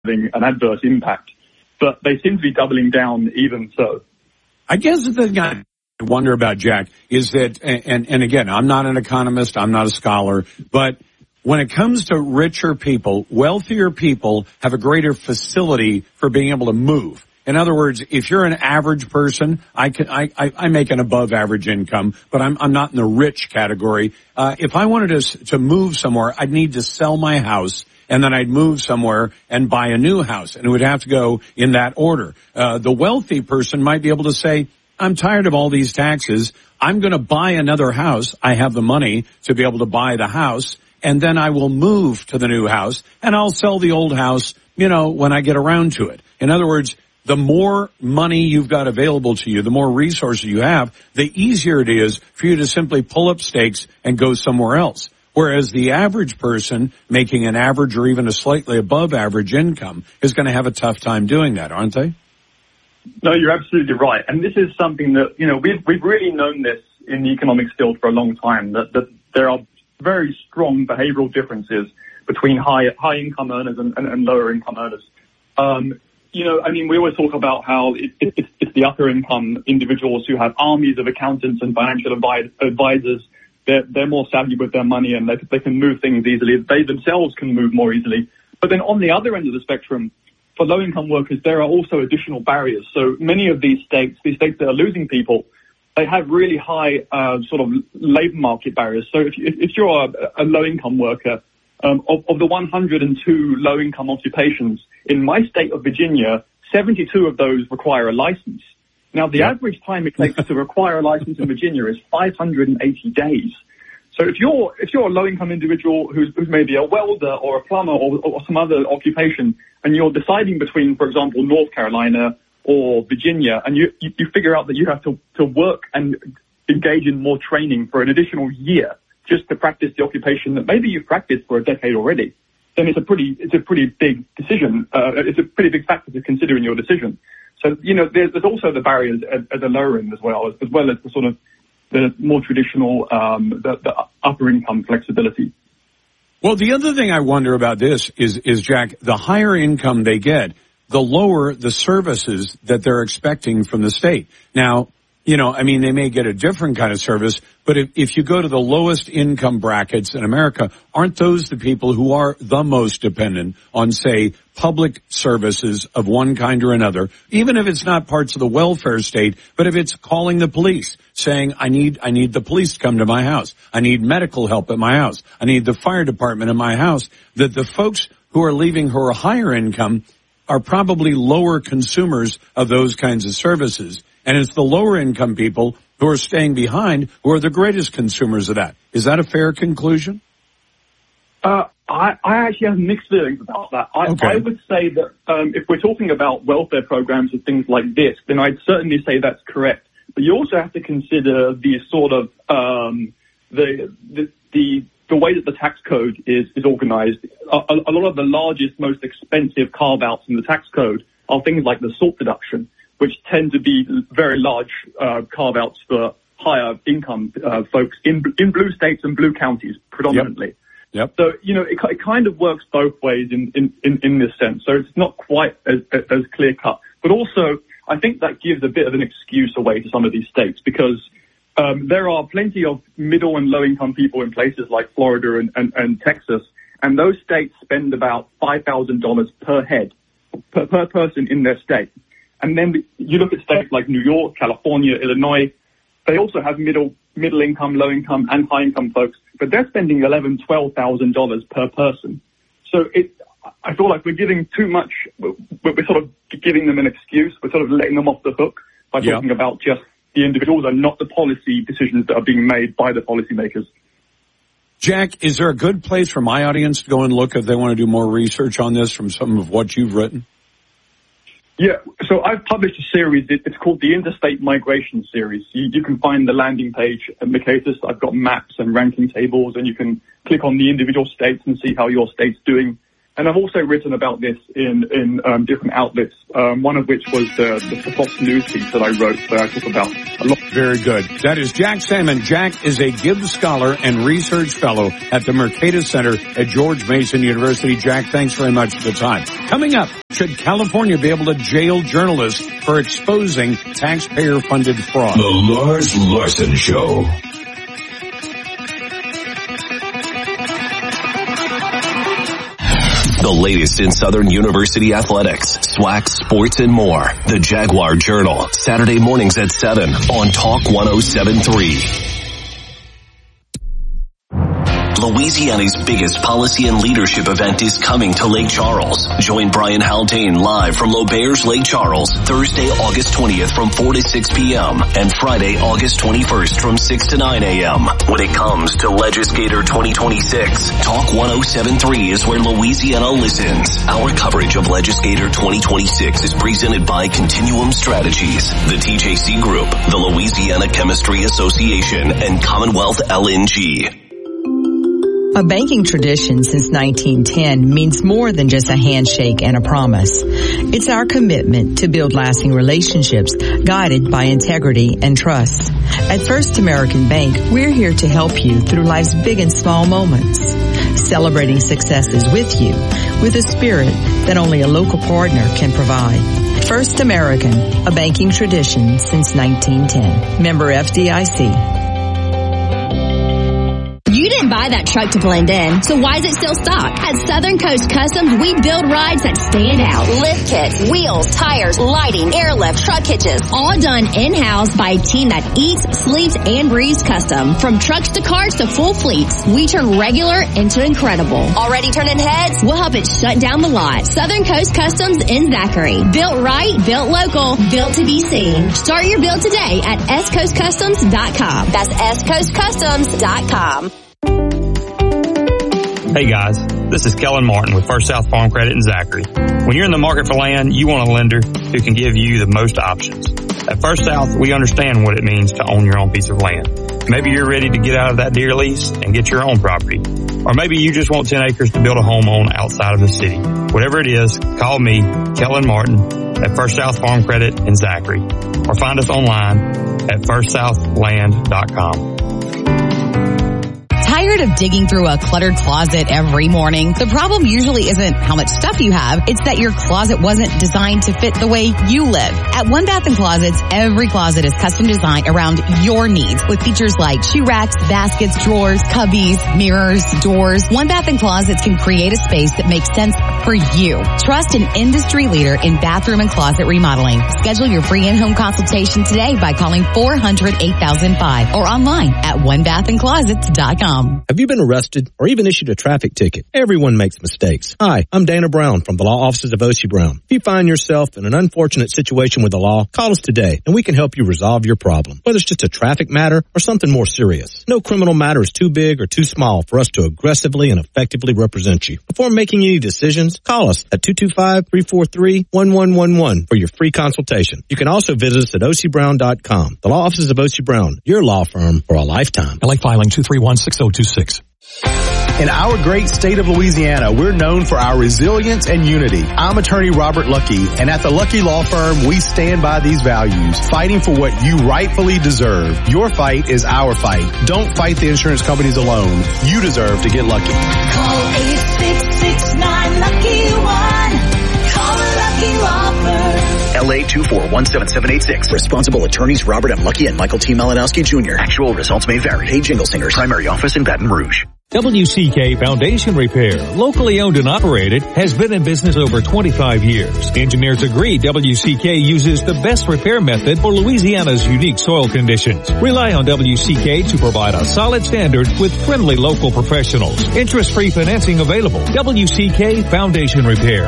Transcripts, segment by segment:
having an adverse impact. But they seem to be doubling down even so. I guess the thing I wonder about, Jack, is that, and again, I'm not an economist, I'm not a scholar, but when it comes to richer people, wealthier people have a greater facility for being able to move. In other words, if you're an average person, I make an above average income, but I'm not in the rich category. If I wanted to move somewhere, I'd need to sell my house, and then I'd move somewhere and buy a new house, and it would have to go in that order. The wealthy person might be able to say, I'm tired of all these taxes. I'm going to buy another house. I have the money to be able to buy the house, and then I will move to the new house, and I'll sell the old house, when I get around to it. In other words, the more money you've got available to you, the more resources you have, the easier it is for you to simply pull up stakes and go somewhere else. Whereas the average person making an average or even a slightly above average income is going to have a tough time doing that, aren't they? No, you're absolutely right. And this is something that, we've really known this in the economics field for a long time, that there are very strong behavioral differences between high income earners and lower income earners. We always talk about how it's the upper income individuals who have armies of accountants and financial advisors. They're more savvy with their money, and they can move things easily. They themselves can move more easily. But then on the other end of the spectrum, for low-income workers, there are also additional barriers. So many of these states that are losing people, they have really high sort of labor market barriers. So if you're a low-income worker, of the 102 low-income occupations, in my state of Virginia, 72 of those require a license. Now, the average time it takes to require a license in Virginia is 580 days. So if you're a low-income individual who's maybe a welder or a plumber or some other occupation, and you're deciding between, for example, North Carolina or Virginia, and you figure out that you have to work and engage in more training for an additional year just to practice the occupation that maybe you've practiced for a decade already, then it's a pretty big decision. It's a pretty big factor to consider in your decision. So, there's also the barriers at the lower end as well as the sort of the more traditional, the upper income flexibility. Well, the other thing I wonder about this is, Jack, the higher income they get, the lower the services that they're expecting from the state. Now, they may get a different kind of service, but if you go to the lowest income brackets in America, aren't those the people who are the most dependent on, say, public services of one kind or another, even if it's not parts of the welfare state, but if it's calling the police, saying, I need the police to come to my house. I need medical help at my house. I need the fire department at my house. That the folks who are leaving who are higher income are probably lower consumers of those kinds of services. And it's the lower income people who are staying behind who are the greatest consumers of that. Is that a fair conclusion? I actually have mixed feelings about that. I would say that if we're talking about welfare programs and things like this, then I'd certainly say that's correct. But you also have to consider the sort of the way that the tax code is organized. A lot of the largest, most expensive carve-outs in the tax code are things like the SALT deduction, which tend to be very large carve-outs for higher income folks in blue states and blue counties predominantly. Yep. So, it kind of works both ways in this sense. So it's not quite as clear cut. But also, I think that gives a bit of an excuse away to some of these states because there are plenty of middle and low income people in places like Florida and Texas, and those states spend about $5,000 per head, per person in their state. And then you look at states like New York, California, Illinois, they also have middle income, low income, and high income folks, but they're spending $11,000, $12,000 per person. So I feel like we're giving too much. We're sort of giving them an excuse. We're sort of letting them off the hook by talking about just the individuals and not the policy decisions that are being made by the policymakers. Jack, is there a good place for my audience to go and look if they want to do more research on this from some of what you've written? Yeah, so I've published a series. It's called the Interstate Migration Series. You can find the landing page at Mercatus. I've got maps and ranking tables, and you can click on the individual states and see how your state's doing. And I've also written about this in different outlets, one of which was the Fox News piece that I wrote, where I talk about a lot. Very good. That is Jack Salmon. Jack is a Gibbs Scholar and Research Fellow at the Mercatus Center at George Mason University. Jack, thanks very much for the time. Coming up, should California be able to jail journalists for exposing taxpayer-funded fraud? The Lars Larson Show. The latest in Southern University athletics, SWAC, sports, and more. The Jaguar Journal, Saturday mornings at 7 on Talk 107.3. Louisiana's biggest policy and leadership event is coming to Lake Charles. Join Brian Haldane live from L'Auberge Lake Charles, Thursday, August 20th from 4 to 6 p.m. and Friday, August 21st from 6 to 9 a.m. When it comes to Legislator 2026, Talk 107.3 is where Louisiana listens. Our coverage of Legislator 2026 is presented by Continuum Strategies, the TJC Group, the Louisiana Chemistry Association, and Commonwealth LNG. A banking tradition since 1910 means more than just a handshake and a promise. It's our commitment to build lasting relationships guided by integrity and trust. At First American Bank, we're here to help you through life's big and small moments, celebrating successes with you with a spirit that only a local partner can provide. First American, a banking tradition since 1910. Member FDIC. You didn't buy that truck to blend in, so why is it still stock? At Southern Coast Customs, we build rides that stand out. Lift kits, wheels, tires, lighting, airlift, truck hitches, all done in-house by a team that eats, sleeps, and breathes custom. From trucks to cars to full fleets, we turn regular into incredible. Already turning heads? We'll help it shut down the lot. Southern Coast Customs in Zachary. Built right, built local, built to be seen. Start your build today at SCoastCustoms.com. That's SCoastCustoms.com. Hey guys, this is Kellen Martin with First South Farm Credit in Zachary. When you're in the market for land, you want a lender who can give you the most options. At First South, we understand what it means to own your own piece of land. Maybe you're ready to get out of that deer lease and get your own property. Or maybe you just want 10 acres to build a home on outside of the city. Whatever it is, call me, Kellen Martin, at First South Farm Credit in Zachary. Or find us online at firstsouthland.com. Tired of digging through a cluttered closet every morning? The problem usually isn't how much stuff you have. It's that your closet wasn't designed to fit the way you live. At One Bath & Closets, every closet is custom designed around your needs with features like shoe racks, baskets, drawers, cubbies, mirrors, doors. One Bath & Closets can create a space that makes sense for you. Trust an industry leader in bathroom and closet remodeling. Schedule your free in-home consultation today by calling 400-8005 or online at onebathandclosets.com. Have you been arrested or even issued a traffic ticket? Everyone makes mistakes. Hi, I'm Dana Brown from the law offices of Oshie Brown. If you find yourself in an unfortunate situation with the law, call us today and we can help you resolve your problem, whether it's just a traffic matter or something more serious. No criminal matter is too big or too small for us to aggressively and effectively represent you. Before making any decisions, call us at 225-343-1111 for your free consultation. You can also visit us at OCBrown.com. The law offices of Oshie Brown, your law firm for a lifetime. LA filing 231-6026. In our great state of Louisiana, we're known for our resilience and unity. I'm attorney Robert Lucky, and at the Lucky Law Firm, we stand by these values, fighting for what you rightfully deserve. Your fight is our fight. Don't fight the insurance companies alone. You deserve to get lucky. Call 866-9-LUCKY-1. Call the Lucky Law Firm. LA 2417786. Responsible attorneys Robert M. Lucky and Michael T. Malinowski Jr. Actual results may vary. Hey, Jingle Singers. Primary office in Baton Rouge. WCK Foundation Repair, locally owned and operated, has been in business over 25 years. Engineers agree WCK uses the best repair method for Louisiana's unique soil conditions. Rely on WCK to provide a solid standard with friendly local professionals. Interest-free financing available. WCK Foundation Repair.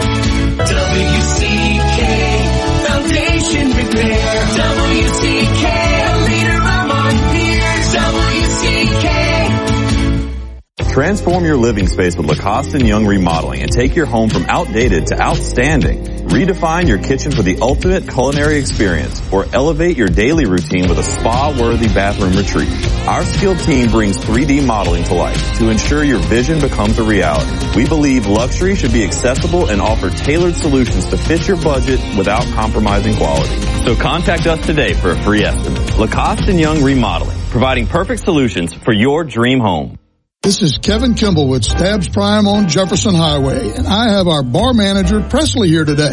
WCK Foundation Repair. WCK, a leader among peers. WCK. Transform your living space with Lacoste & Young Remodeling and take your home from outdated to outstanding. Redefine your kitchen for the ultimate culinary experience, or elevate your daily routine with a spa-worthy bathroom retreat. Our skilled team brings 3D modeling to life to ensure your vision becomes a reality. We believe luxury should be accessible and offer tailored solutions to fit your budget without compromising quality. So contact us today for a free estimate. Lacoste & Young Remodeling, providing perfect solutions for your dream home. This is Kevin Kimball with Stabs Prime on Jefferson Highway, and I have our bar manager, Presley, here today.